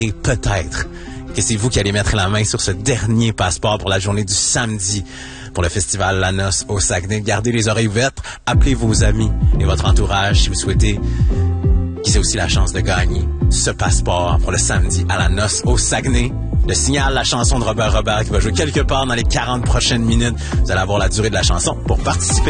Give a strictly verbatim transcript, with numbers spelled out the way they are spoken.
Et peut-être que c'est vous qui allez mettre la main sur ce dernier passeport pour la journée du samedi pour le festival La Noce au Saguenay. Gardez les oreilles ouvertes, appelez vos amis et votre entourage si vous souhaitez qu'ils aient aussi la chance de gagner ce passeport pour le samedi à La Noce au Saguenay. Le signal, la chanson de Robert Robert qui va jouer quelque part dans les quarante prochaines minutes. Vous allez avoir la durée de la chanson pour participer.